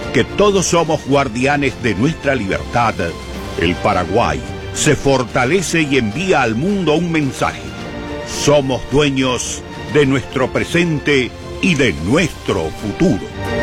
que todos somos guardianes de nuestra libertad, el Paraguay se fortalece y envía al mundo un mensaje. Somos dueños de nuestro presente y de nuestro futuro.